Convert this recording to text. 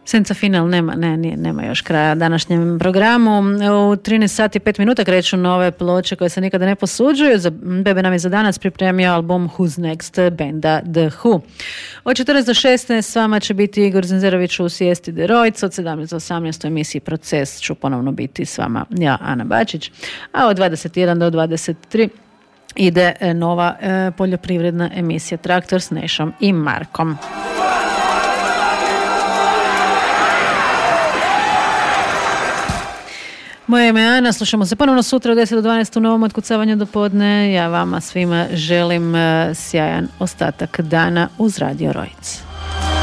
Senza final nema još kraja današnjem programu. U 13 sati 5 minuta kreću nove ploče koje se nikada ne posuđuju. Bebe nam je za danas pripremio album Who's Next benda The Who. Od 14 do 16 s vama će biti Igor Zenzerović u Sijesti de Rojc. Od 17 do 18 u emisiji Proces ću ponovno biti s vama ja, Ana Bačić. A od 21 do 23 ide nova poljoprivredna emisija Traktor s Nešom i Markom. Moje ime je Ana, slušamo se ponovno sutra od 10 do 12 u novom otkucavanju do podne. Ja vama svima želim sjajan ostatak dana uz Radio Rojc.